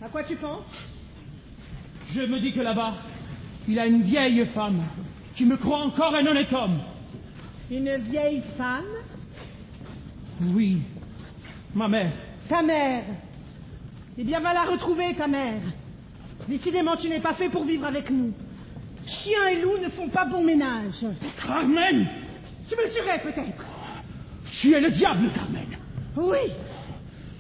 À quoi tu penses? Je me dis que là-bas, il a une vieille femme qui me croit encore un honnête homme. Une vieille femme? Oui, ma mère. Ta mère? Eh bien, va la retrouver, ta mère. Décidément, tu n'es pas fait pour vivre avec nous. Chien et loup ne font pas bon ménage. Carmen! Tu me tuerais, peut-être. Tu es le diable, Carmen. Oui,